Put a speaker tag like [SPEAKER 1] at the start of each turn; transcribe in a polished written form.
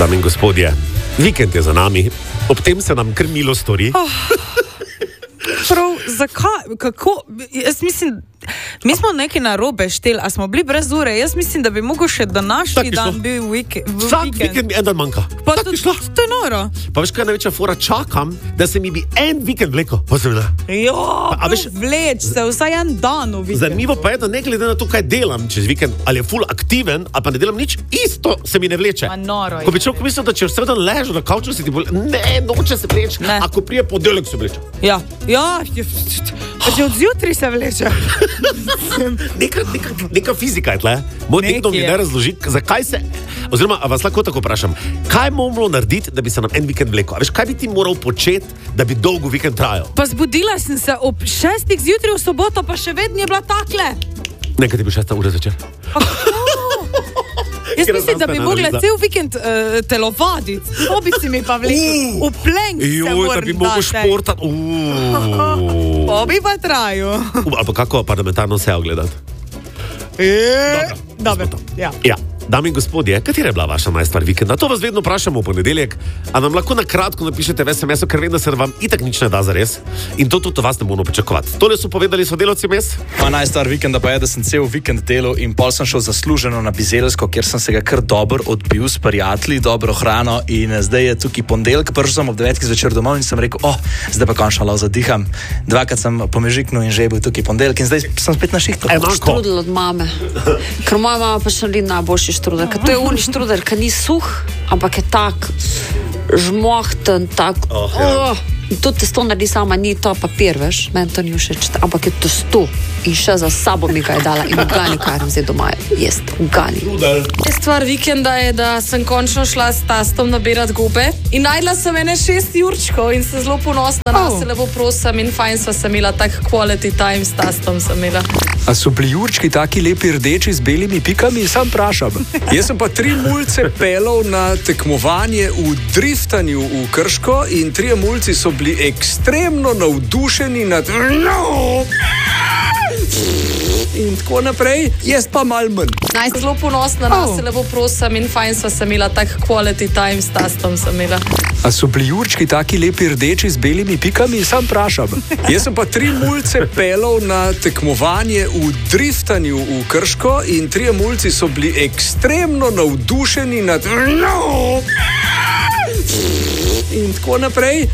[SPEAKER 1] Dame in gospodje, vikend je za nami, ob tem se nam kar milo stori.
[SPEAKER 2] Prav, zakaj, kako, jaz mislim, mi smo nekaj narobe šteli, a smo bili brez ure, jaz mislim, da bi mogel še današnji dan bil vikend.
[SPEAKER 1] Vsak vikend mi en dan manjka.
[SPEAKER 2] Pa to je noro.
[SPEAKER 1] Pa veš, kaj je največja fora, čakam, da se mi bi en vikend vleko.
[SPEAKER 2] Vleč se vsaj en dan v vikend.
[SPEAKER 1] Zanimivo pa je, da ne glede na to, kaj delam čez vikend, ali je ful aktiven, ali pa ne delam nič, isto se mi ne vleče.
[SPEAKER 2] Noro je.
[SPEAKER 1] Ko bi človek mislil, da če vse dan ležu na kavču, si ti bolj, ne, noče se vleče, ako prije ponedeljek se vleče.
[SPEAKER 2] Ja, že od zjutraj se vleče.
[SPEAKER 1] Neka fizika je tle. Moj nekdo mi ne razloži, zakaj se, oziroma, a vas lahko tako vprašam, kaj moramo narediti, da bi se nam en vikend vlekel? A veš, kaj bi ti moral početi, da bi dolgo vikend trajal?
[SPEAKER 2] Pa zbudila sem se ob 6 zjutraj v soboto, pa še vedno je bila takle.
[SPEAKER 1] Nekaj ti bi 6 ure začel.
[SPEAKER 2] Jaz mislim, da bi mogla cel vikend telovaditi. To bi si mi pa vlekel. V plenk se moram dati.
[SPEAKER 1] Da bi mogel športati.
[SPEAKER 2] To bi pa trajal.
[SPEAKER 1] Ali pa kako parlamentarno sejo gledati?
[SPEAKER 2] Dobro.
[SPEAKER 1] Ja. Dame in gospodje, katera je bila vaša najstvar vikenda? To vas vedno vprašamo v ponedeljek, a nam lahko na kratko napišete v SMS-u, ker vem, da se vam itak nič ne da zares in to tudi vas ne bomo pričakovati. Tole so povedali sodelavci mes.
[SPEAKER 3] Ma najstvar vikenda pa je, da sem cel vikend delal in pol sem šel zasluženo na Bizeljsko, kjer sem se ga kar dobro odbil s prijatelji, dobro hrano in zdaj je tukaj ponedeljek, prišel sem ob 9 zvečer domov in sem rekel, zdaj pa končno lahko zadiham. Dvakrat sem pomežiknil in že je bil tukaj ponedeljek in zdaj sem spet na šihtu.
[SPEAKER 4] Štrudel od mame, ker moja mama pa še ni najboljši štrudel, ker to je uni štrudel, ker ni suh, ampak je tak žmohten, tak, in to testo naredi sama, ni to papir, veš, meni to ni všeč, ampak je testo in še za sabo mi ga je dala in ugani, kaj nam zdaj doma jest, ugani.
[SPEAKER 5] Stvar vikenda je, da sem končno šla s tastom nabirati gobe in najdla sem ene 6 jurčkov in se zelo ponosna na se, lepo prosim in fajn sva se imela, tak quality time s tastom sem imela.
[SPEAKER 6] A so bili jurčki taki lepi rdeči z belimi pikami? Sam prašam. Jaz sem pa 3 mulce pelal na tekmovanje v driftanju v Krško in 3 mulci so bili ekstremno navdušeni nad in tako naprej, jaz pa malo manj.
[SPEAKER 5] Zelo ponosna na se, lepo prosim in fajn sva se imela, tak quality time s tastom sem imela.
[SPEAKER 6] A so bili jurčki taki lepi rdeči z belimi pikami? Sam prašam. Jaz sem pa 3 mulce pelal na tekmovanje v driftanju v Krško in 3 mulci so bili ekstremno navdušeni nad in tako naprej.